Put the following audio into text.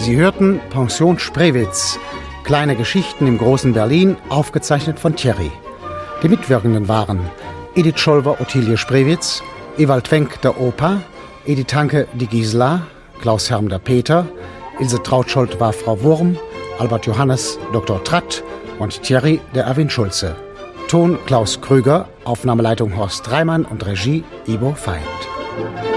Sie hörten Pension Spreewitz, kleine Geschichten im großen Berlin, aufgezeichnet von Thierry. Die Mitwirkenden waren Edith Scholver, Ottilie Spreewitz, Ewald Wenck, der Opa, Edith Hanke, die Gisela, Klaus Herm, der Peter, Ilse Trautschold war Frau Wurm, Albert Johannes, Dr. Tratt und Thierry, der Erwin Schulze. Ton Klaus Krüger, Aufnahmeleitung Horst Reimann und Regie Ivo Feind.